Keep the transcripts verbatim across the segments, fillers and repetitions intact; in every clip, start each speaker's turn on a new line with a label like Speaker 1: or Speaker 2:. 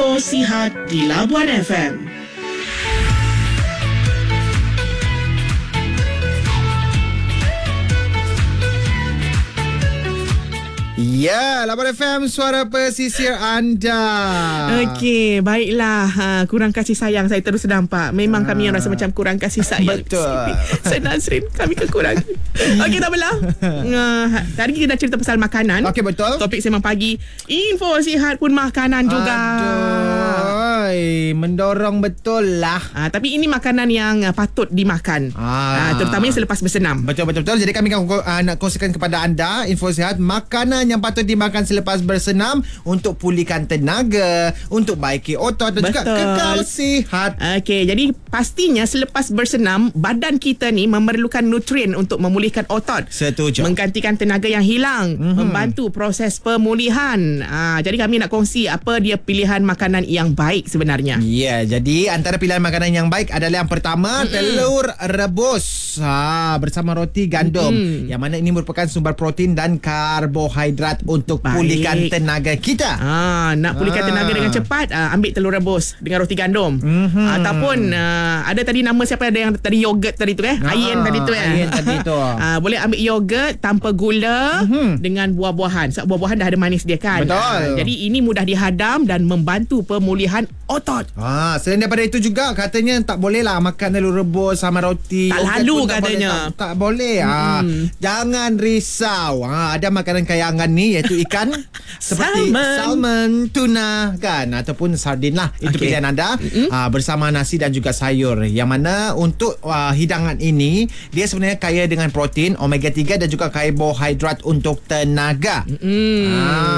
Speaker 1: Info Sihat di Labuan F M.
Speaker 2: Ya, Labuan F M, suara pesisir anda.
Speaker 3: Okey, baiklah. Ha, kurang kasih sayang saya terus nampak. Memang ha. kami yang rasa macam kurang kasih sayang.
Speaker 2: Betul.
Speaker 3: Saya Nazrin, kami kekurangan. Okey, tak apalah. Uh, tadi kita dah cerita pasal makanan.
Speaker 2: Okey, betul.
Speaker 3: Topik Sembang Pagi. Info sihat pun makanan juga.
Speaker 2: Aduh, mendorong betul lah.
Speaker 3: Uh, tapi ini makanan yang uh, patut dimakan.
Speaker 2: Ah.
Speaker 3: Uh, terutamanya selepas bersenam.
Speaker 2: Betul, betul, betul. Jadi kami akan uh, nak kongsikan kepada anda info sihat makanan yang patut dimakan selepas bersenam untuk pulihkan tenaga, untuk baiki otot dan
Speaker 3: Betul.
Speaker 2: juga kekal sihat.
Speaker 3: Okey, jadi pastinya selepas bersenam, badan kita ni memerlukan nutrien untuk memulihkan otot.
Speaker 2: Setuju.
Speaker 3: Menggantikan tenaga yang hilang, mm-hmm. membantu proses pemulihan. Ha, jadi kami nak kongsi apa dia pilihan makanan yang baik sebenarnya.
Speaker 2: Ya, jadi antara pilihan makanan yang baik adalah yang pertama, mm-hmm. telur rebus ha, bersama roti gandum. Mm-hmm. Yang mana ini merupakan sumber protein dan karbohidrat untuk
Speaker 3: Baik.
Speaker 2: pulihkan tenaga kita.
Speaker 3: Ah, nak pulihkan
Speaker 2: Ah.
Speaker 3: tenaga dengan cepat, ah, ambil telur rebus dengan roti gandum.
Speaker 2: Mm-hmm.
Speaker 3: Ataupun ah, ada tadi nama siapa ada yang tadi yogurt tadi tu eh?
Speaker 2: Ah,
Speaker 3: Ayin tadi tu eh.
Speaker 2: Ayin tadi tu.
Speaker 3: Ah, boleh ambil yogurt tanpa gula
Speaker 2: Mm-hmm.
Speaker 3: dengan buah-buahan. Sebab buah-buahan dah ada manis dia kan.
Speaker 2: Betul.
Speaker 3: Ah, jadi ini mudah dihadam dan membantu pemulihan otot.
Speaker 2: Ah, selain daripada itu juga katanya tak boleh lah makan telur rebus sama roti.
Speaker 3: Tak
Speaker 2: Yogurt
Speaker 3: lalu
Speaker 2: pun tak
Speaker 3: katanya.
Speaker 2: Boleh, tak, tak boleh. Ah, jangan risau. Ah, ada makanan kayangan ni iaitu ikan seperti
Speaker 3: Salmon.
Speaker 2: salmon, tuna kan ataupun sardin lah. Itu
Speaker 3: Okey.
Speaker 2: pilihan anda ah, bersama nasi dan juga sayur. Yang mana untuk ah, hidangan ini dia sebenarnya kaya dengan protein, omega tiga dan juga karbohidrat untuk tenaga.
Speaker 3: Hmm.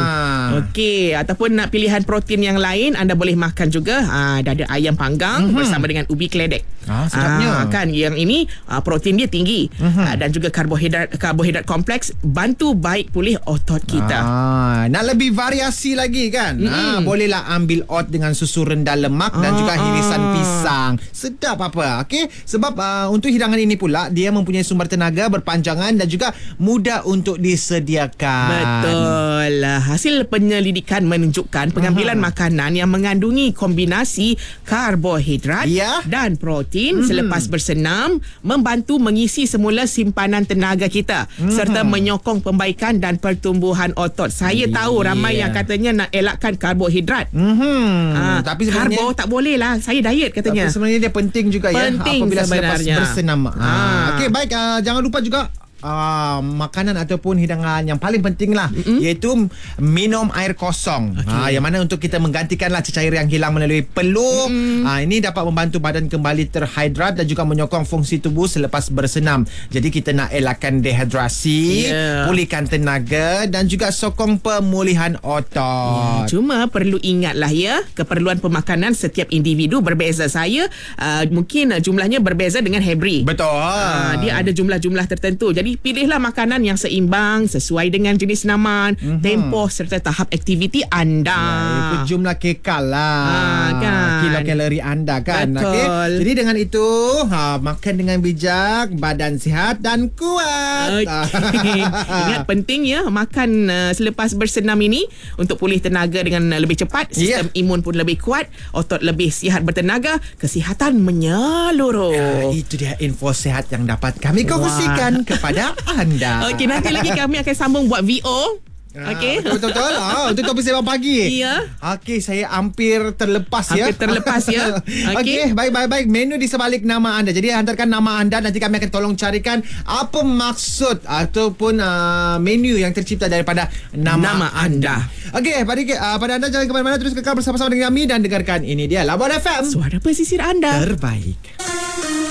Speaker 2: Ah.
Speaker 3: Okey, ataupun nak pilihan protein yang lain, anda boleh makan juga ah, dada ayam panggang mm-hmm. bersama dengan ubi keledek.
Speaker 2: Ah, sedapnya.
Speaker 3: Ah, kan yang ini ah, protein dia tinggi mm-hmm. ah, dan juga karbohidrat karbohidrat kompleks bantu baik pulih otot kita.
Speaker 2: Ah, nak lebih variasi lagi kan?
Speaker 3: Mm-hmm.
Speaker 2: Ah, bolehlah ambil oat dengan susu rendah lemak dan
Speaker 3: Ah,
Speaker 2: juga irisan
Speaker 3: ah.
Speaker 2: pisang. Sedap apa? Okey, sebab uh, untuk hidangan ini pula dia mempunyai sumber tenaga berpanjangan dan juga mudah untuk disediakan.
Speaker 3: Betul. Hasil penyelidikan menunjukkan pengambilan uh-huh. makanan yang mengandungi kombinasi karbohidrat
Speaker 2: Ya.
Speaker 3: dan protein uh-huh. selepas bersenam membantu mengisi semula simpanan tenaga kita uh-huh. serta menyokong pembaikan dan pertumbuhan otot. Saya
Speaker 2: Ya.
Speaker 3: tahu ramai yang katanya nak elakkan karbohidrat.
Speaker 2: Hmm.
Speaker 3: Ah,
Speaker 2: Tapi sebenarnya
Speaker 3: karbo tak boleh lah. Saya diet katanya.
Speaker 2: Tapi sebenarnya dia penting juga
Speaker 3: Penting
Speaker 2: ya apabila
Speaker 3: sebenarnya.
Speaker 2: selepas bersenam.
Speaker 3: Ah.
Speaker 2: Ah. Okey, baik, uh, jangan lupa juga Uh, makanan ataupun hidangan yang paling penting lah mm-hmm. iaitu minum air kosong. Okay. Uh, yang mana untuk kita menggantikanlah cecair yang hilang melalui peluh. Mm. Uh, ini dapat membantu badan kembali terhidrat dan juga menyokong fungsi tubuh selepas bersenam. Jadi kita nak elakkan dehidrasi,
Speaker 3: yeah.
Speaker 2: pulihkan tenaga dan juga sokong pemulihan otot.
Speaker 3: Yeah, cuma perlu ingatlah ya, keperluan pemakanan setiap individu berbeza. Saya uh, mungkin uh, jumlahnya berbeza dengan Hebri.
Speaker 2: Betul.
Speaker 3: Uh, dia ada jumlah-jumlah tertentu. Jadi pilihlah makanan yang seimbang sesuai dengan jenis naman, mm-hmm. tempoh serta tahap aktiviti anda.
Speaker 2: Ya, ikut jumlah kekal lah.
Speaker 3: Ha, kan?
Speaker 2: Kilo kalori anda kan.
Speaker 3: Betul.
Speaker 2: Okay? Jadi dengan itu ha, makan dengan bijak, badan sihat dan kuat.
Speaker 3: Okay. Ingat penting ya, makan uh, selepas bersenam ini untuk pulih tenaga dengan uh, lebih cepat, sistem yeah. imun pun lebih kuat, otot lebih sihat bertenaga, kesihatan menyeluruh.
Speaker 2: Ya, itu dia info sihat yang dapat kami kongsikan kepada anda.
Speaker 3: Okey, nanti lagi kami akan sambung buat V O. Okey.
Speaker 2: Betul-betul. Ah, untuk topik Sembang Pagi.
Speaker 3: Ya.
Speaker 2: Okey, saya hampir terlepas ya.
Speaker 3: Hampir terlepas ya.
Speaker 2: Okey,
Speaker 3: Okey.
Speaker 2: okay, baik-baik. Menu di sebalik nama anda. Jadi hantarkan nama anda, nanti kami akan tolong carikan apa maksud ataupun uh, menu yang tercipta daripada nama,
Speaker 3: Nama anda.
Speaker 2: Okey, pada uh, pada anda jangan ke mana-mana, terus kekal bersama-sama dengan kami dan dengarkan ini dia Labuan F M.
Speaker 3: Suara pesisir anda.
Speaker 2: Terbaik.